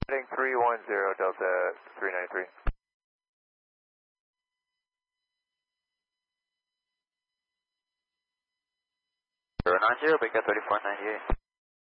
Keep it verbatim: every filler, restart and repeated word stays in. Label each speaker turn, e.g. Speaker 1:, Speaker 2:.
Speaker 1: Heading three one zero Delta three ninety-three.
Speaker 2: zero nine zero, Big Cat thirty-four ninety-eight.